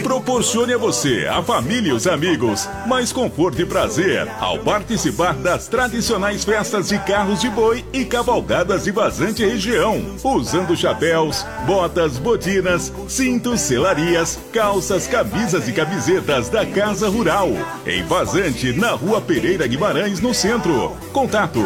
Proporcione a você, a família e os amigos mais conforto e prazer ao participar das tradicionais festas de carros de boi e cavalgadas de Vazante região, usando chapéus, botas, botinas, cintos, selarias, calças, camisas e camisetas da Casa Rural, em Vazante, na Rua Pereira Guimarães, no centro. Contato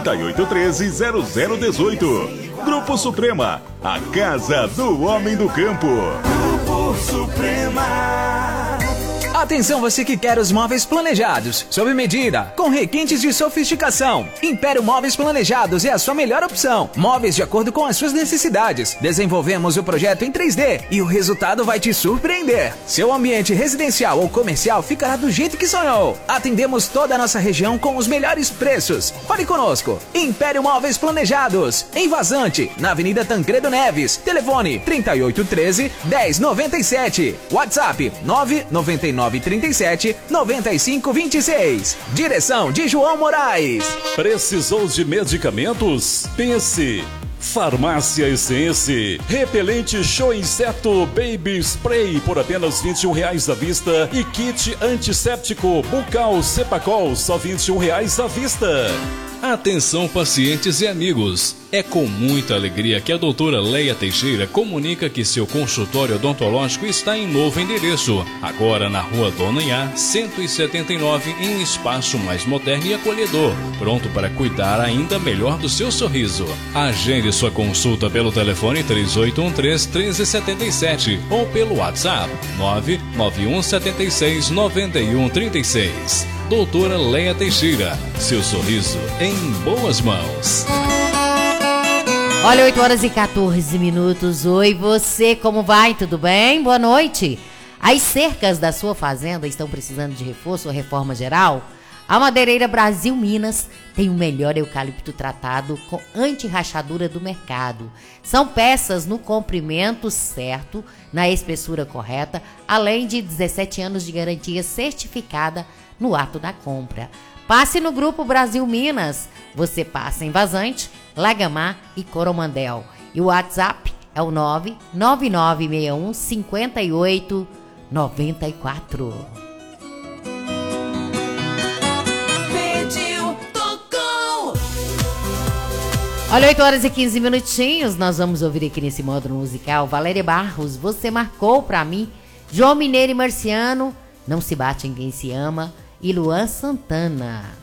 3813-0018. Grupo Suprema, a casa do homem do campo. Grupo Suprema. Atenção você que quer os móveis planejados, sob medida, com requintes de sofisticação. Império Móveis Planejados é a sua melhor opção. Móveis de acordo com as suas necessidades. Desenvolvemos o projeto em 3D e o resultado vai te surpreender. Seu ambiente residencial ou comercial ficará do jeito que sonhou. Atendemos toda a nossa região com os melhores preços. Fale conosco. Império Móveis Planejados, em Vazante, na Avenida Tancredo Neves. Telefone 3813-1097. WhatsApp 99937-9526. Direção de João Moraes. Precisou de medicamentos? Pense. Farmácia Essence. Repelente Show Inseto Baby Spray por apenas R$21 à vista. E kit antisséptico bucal Cepacol só R$21 à vista. Atenção pacientes e amigos, é com muita alegria que a doutora Leia Teixeira comunica que seu consultório odontológico está em novo endereço, agora na Rua Dona Inhá, 179, em um espaço mais moderno e acolhedor, pronto para cuidar ainda melhor do seu sorriso. Agende sua consulta pelo telefone 3813-1377 ou pelo WhatsApp 991769136. Doutora Leia Teixeira, seu sorriso em boas mãos. Olha, 8h14. Oi, você, como vai? Tudo bem? Boa noite. As cercas da sua fazenda estão precisando de reforço ou reforma geral? A Madeireira Brasil Minas tem o melhor eucalipto tratado com anti-rachadura do mercado. São peças no comprimento certo, na espessura correta, além de 17 anos de garantia certificada no ato da compra. Passe no Grupo Brasil Minas. Você passa em Vazante, Lagamar e Coromandel. E o WhatsApp é o 999615894. Olha, 8h15. Nós vamos ouvir aqui nesse módulo musical Valéria Barros, Você Marcou Pra Mim, João Mineiro e Marciano, Não Se Bate em Quem Se Ama, e Luan Santana.